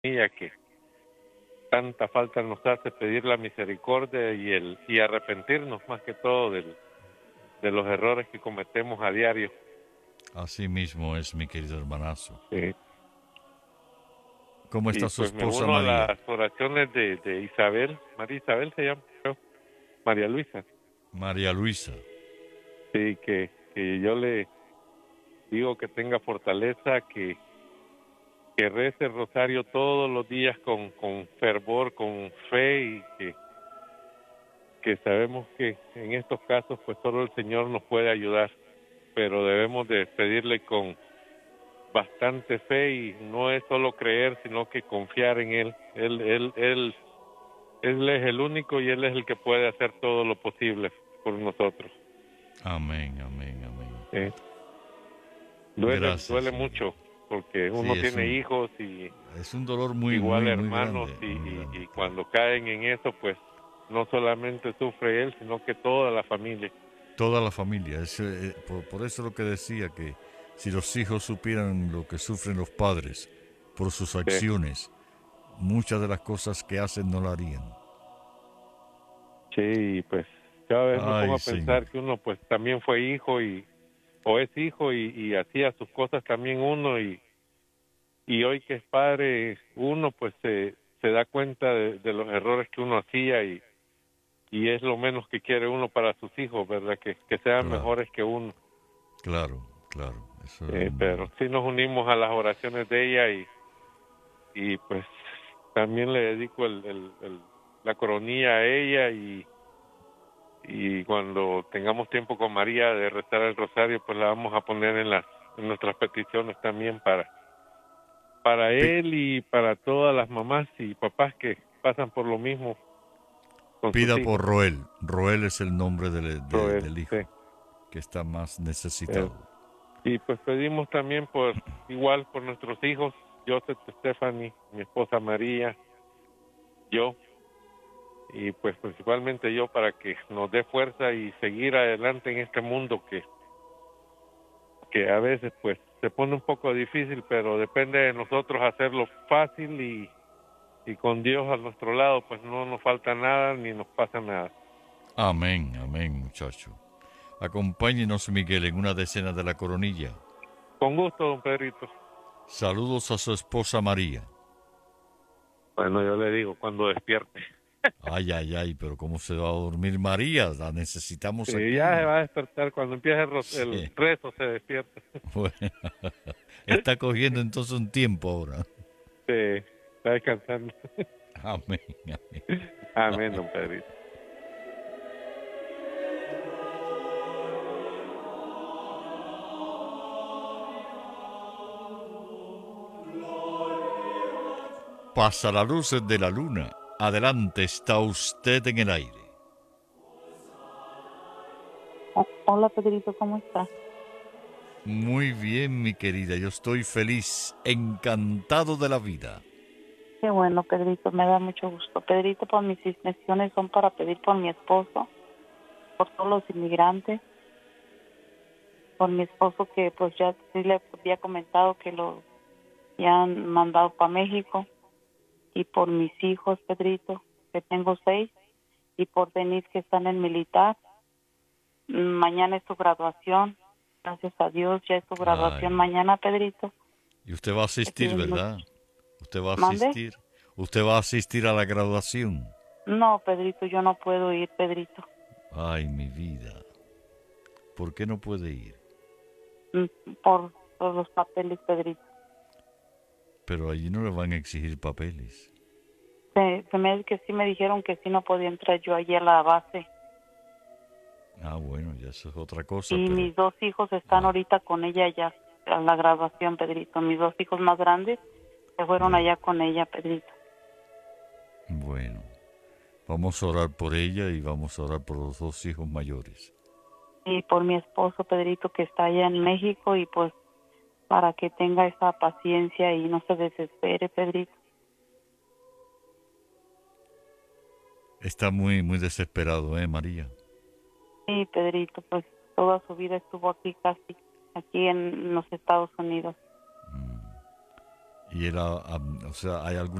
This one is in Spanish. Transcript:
ella que tanta falta nos hace pedir la misericordia y arrepentirnos más que todo de los errores que cometemos a diario. Así mismo es, mi querido hermanazo. Sí. ¿Cómo Y está su pues me esposa uno a María? las oraciones de Isabel, María Isabel se llama, creo, María Luisa. María Luisa. Sí, que yo le digo que tenga fortaleza, que rece el rosario todos los días con fervor, con fe y que sabemos que en estos casos pues solo el Señor nos puede ayudar, pero debemos de pedirle con bastante fe y no es solo creer, sino que confiar en Él. Él es el único y Él es el que puede hacer todo lo posible por nosotros. Amén, amén, amén. ¿Sí? Gracias, Duele Señor. mucho porque Sí, uno tiene hijos y es un dolor muy, igual muy, muy hermanos grande, muy grande, y claro. cuando caen en eso pues no solamente sufre él, sino que toda la familia. Toda la familia. Por eso lo que decía, que si los hijos supieran lo que sufren los padres por sus Sí, acciones, muchas de las cosas que hacen no la harían. sí, pues cada vez me pongo Ay, a pensar Señor. que uno pues también fue hijo o es hijo y hacía sus cosas también uno y hoy que es padre uno pues se da cuenta de los errores que uno hacía y es lo menos que quiere uno para sus hijos, ¿verdad? Que sean Claro, mejores que uno. claro, claro. Eso es Pero sí nos unimos a las oraciones de ella y pues también le dedico la coronilla a ella y cuando tengamos tiempo con María de rezar el rosario, pues la vamos a poner en nuestras peticiones también para Pi- él y para todas las mamás y papás que pasan por lo mismo con sus pida por hijos. Roel. Roel es el nombre Pero, del hijo que está más eh, necesitado. y pues pedimos también igual por nuestros hijos, Joseph, Stephanie, mi esposa María, yo, y pues principalmente yo para que nos dé fuerza y seguir adelante en este mundo que a veces pues se pone un poco difícil, pero depende de nosotros hacerlo fácil y con Dios a nuestro lado pues no nos falta nada ni nos pasa nada. Amén, amén, muchacho. Acompáñenos, Miguel, en una decena de la coronilla. Con gusto, don Pedrito. Saludos a su esposa María. Bueno, yo le digo cuando despierte. Ay, ay, ay, pero ¿cómo se va a dormir María? La necesitamos Ya se aquí. va a despertar cuando empiece el Sí. rezo se despierta. Bueno, está cogiendo entonces un tiempo ahora. Sí, está descansando. Amén, amén. Amén, don Pedrito. Pasa la luz de la luna. Adelante, está usted en el aire. Hola Pedrito, ¿cómo estás? Muy bien, mi querida, yo estoy feliz, encantado de la vida. Qué bueno, Pedrito, me da mucho gusto. Pedrito, pues mis intenciones son para pedir por mi esposo, por todos los inmigrantes, por mi esposo que pues ya sí le había comentado que lo ya han mandado para México, y por mis hijos, Pedrito, que tengo 6, y por Denise que está en el militar. Mañana es su graduación, gracias a Dios, ya es su graduación Ay, mañana, Pedrito. y usted va a Así asistir, es, ¿verdad? Usted va a ¿mande? asistir. Usted va a asistir a la graduación. No, Pedrito, yo no puedo ir, Pedrito. Ay, mi vida. ¿Por qué no puede ir? Mm, por los papeles, Pedrito. Pero allí no le van a exigir papeles. Se me hace que sí me dijeron que sí no podía entrar yo allí a la base. Ah, bueno, ya eso es otra cosa, Y pero... mis 2 hijos están Ah, ahorita con ella ya a la graduación, Pedrito. Mis 2 hijos más grandes se fueron ya. allá con ella, Pedrito. Bueno, vamos a orar por ella y vamos a orar por los 2 hijos mayores. Y por mi esposo, Pedrito, que está allá en México, y pues para que tenga esa paciencia y no se desespere, Pedrito. Está muy, muy desesperado, ¿eh, María? Sí, Pedrito, pues toda su vida estuvo aquí casi, aquí en los Estados Unidos. Y él, o sea, ¿hay algún